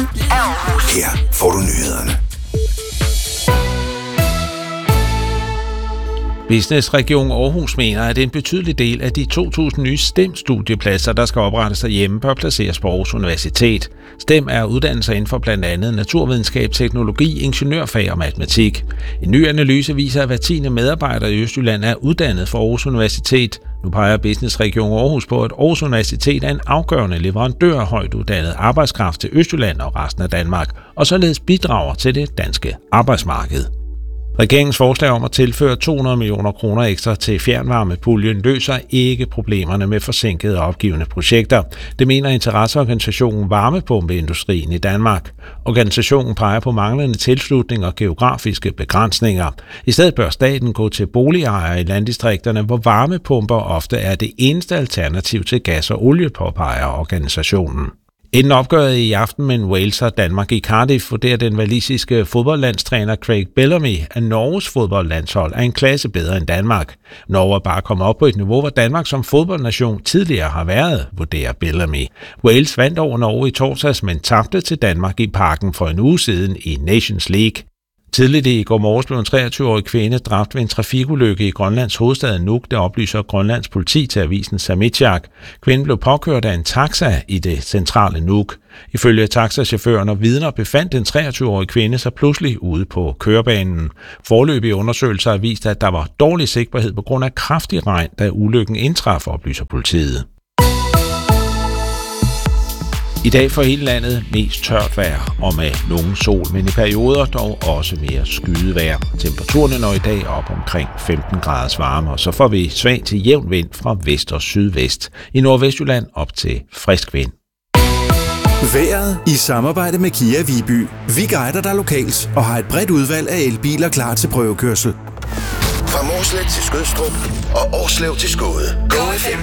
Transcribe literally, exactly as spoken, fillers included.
af Aarhus. Her får du nyhederne. Business Region Aarhus mener, at en betydelig del af de to tusind nye STEM-studiepladser, der skal oprettes derhjemme, bør placeres på Aarhus Universitet. STEM er uddannelser inden for blandt andet naturvidenskab, teknologi, ingeniørfag og matematik. En ny analyse viser, at hver tiende medarbejder i Østjylland er uddannet for Aarhus Universitet. Nu peger Business Region Aarhus på, at Aarhus Universitet er en afgørende leverandør af højt uddannet arbejdskraft til Østjylland og resten af Danmark, og således bidrager til det danske arbejdsmarked. Regeringens forslag om at tilføre to hundrede millioner kroner ekstra til fjernvarmepuljen løser ikke problemerne med forsinkede og opgivende projekter. Det mener interesseorganisationen Varmepumpeindustrien i Danmark. Organisationen peger på manglende tilslutning og geografiske begrænsninger. I stedet bør staten gå til boligejere i landdistrikterne, hvor varmepumper ofte er det eneste alternativ til gas og olie, påpeger organisationen. Inden opgøret i aften mellem Wales og Danmark i Cardiff vurderer den walisiske fodboldlandstræner Craig Bellamy, at Norges fodboldlandshold er en klasse bedre end Danmark. Norge er bare kommet op på et niveau, hvor Danmark som fodboldnation tidligere har været, vurderer Bellamy. Wales vandt over Norge i torsdags, men tabte til Danmark i Parken for en uge siden i Nations League. Tidligt i går morges blev en treogtyve-årig kvinde dræbt ved en trafikulykke i Grønlands hovedstad Nuuk, der oplyser Grønlands politi til avisen Samitsiaq. Kvinden blev påkørt af en taxa i det centrale Nuuk. Ifølge taxachaufføren og vidner befandt den treogtyve-årige kvinde sig pludselig ude på kørebanen. Foreløbige undersøgelser har vist, at der var dårlig sikkerhed på grund af kraftig regn, da ulykken indtraf, oplyser politiet. I dag for hele landet mest tørt vejr og med nogen sol, men i perioder dog også mere skydevejr. Temperaturen når i dag op omkring femten graders varme, og så får vi svag til jævn vind fra vest og sydvest. I Nordvestjylland op til frisk vind. Vejret i samarbejde med Kia Viby. Vi guider dig lokalt og har et bredt udvalg af elbiler klar til prøvekørsel. Fra Mårslet til Skødstrup og Årslev til Skåde. Go F M